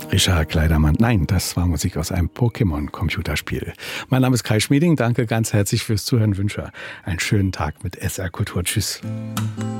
Richard Kleidermann. Nein, das war Musik aus einem Pokémon-Computerspiel. Mein Name ist Kai Schmieding. Danke ganz herzlich fürs Zuhören. Wünsche einen schönen Tag mit SR Kultur. Tschüss.